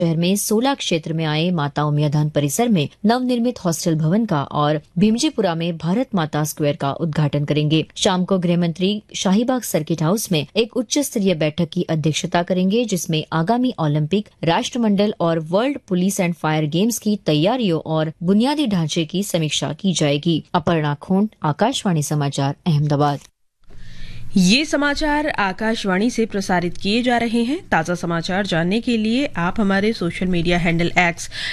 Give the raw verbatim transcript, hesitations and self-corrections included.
शहर में सोला क्षेत्र में आए माता उमियाधान परिसर में नवनिर्मित हॉस्टल भवन का और भीमजीपुरा में भारत माता स्क्वायर का उद्घाटन करेंगे। शाम को गृह मंत्री शाहीबाग सर्किट हाउस में एक उच्च स्तरीय बैठक की अध्यक्षता करेंगे, जिसमें आगामी ओलंपिक, राष्ट्रमंडल और world police and fire games की तैयारियों और बुनियादी ढांचे की समीक्षा की जाएगी। अपर्णा खोंड, आकाशवाणी समाचार, अहमदाबाद। ये समाचार आकाशवाणी से प्रसारित किए जा रहे हैं। ताज़ा समाचार जानने के लिए आप हमारे सोशल मीडिया हैंडल एक्स